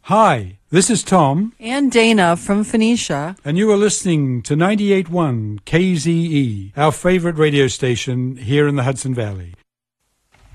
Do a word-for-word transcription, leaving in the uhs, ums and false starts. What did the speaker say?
Hi, this is Tom. And Dana from Phoenicia. And you are listening to ninety-eight point one K Z E, our favorite radio station here in the Hudson Valley.